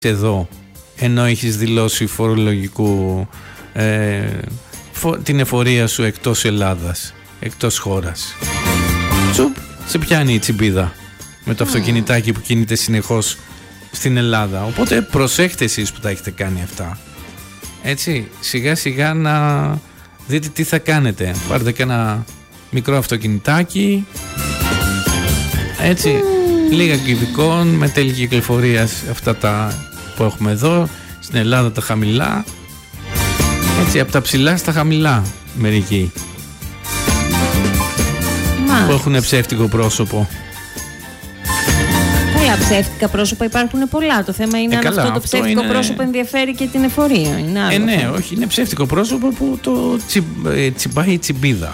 εδώ, ενώ έχεις δηλώσει φορολογικού την εφορία σου εκτός Ελλάδας, εκτός χώρας. Τσουπ, σε πιάνει η τσιμπίδα με το αυτοκινητάκι που κινείται συνεχώς στην Ελλάδα. Οπότε προσέχτε εσείς που τα έχετε κάνει αυτά. Έτσι, σιγά σιγά να δείτε τι θα κάνετε. Πάρτε και ένα μικρό αυτοκινητάκι, έτσι, λίγα κυβικών, με τέλη κυκλοφορίας, αυτά τα που έχουμε εδώ στην Ελλάδα, τα χαμηλά. Έτσι, από τα ψηλά στα χαμηλά μερικοί που έχουν ψεύτικο πρόσωπο. Καλά, ψεύτικα πρόσωπα υπάρχουν πολλά. Το θέμα είναι αν αυτό το ψεύτικο πρόσωπο ενδιαφέρει και την εφορία. Ναι, όχι, είναι ψεύτικο πρόσωπο που το τσιμπάει η τσιμπίδα.